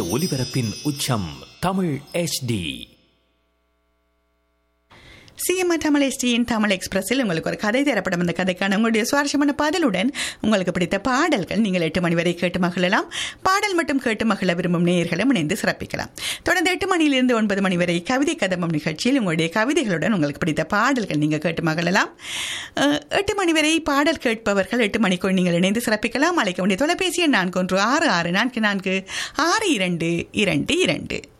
ஒலிபரப்பின் உச்சம் Tamil HD. CMR Tamil எஸ்டியின் Tamil எக்ஸ்பிரஸில் உங்களுக்கு ஒரு கதை தரப்படும். அந்த கதைக்கான உங்களுடைய சுவாரஸ்யமான பாடலுடன் உங்களுக்கு பிடித்த பாடல்கள் நீங்கள் 8 மணி வரை கேட்டு மகிழலாம். பாடல் மட்டும் கேட்டு மகிழ விரும்பும் நேயர்களும் இணைந்து சிறப்பிக்கலாம். தொடர்ந்து 8 மணியிலிருந்து 9 மணி வரை கவிதை கதம்பம் நிகழ்ச்சியில் உங்களுடைய கவிதைகளுடன் உங்களுக்கு பிடித்த பாடல்கள் நீங்கள் கேட்டு மகிழலாம். 8 மணி வரை பாடல் கேட்பவர்கள் 8 மணிக்குள் நீங்கள் இணைந்து சிறப்பிக்கலாம். அழைக்க வேண்டிய தொலைபேசி எண் 4166446222.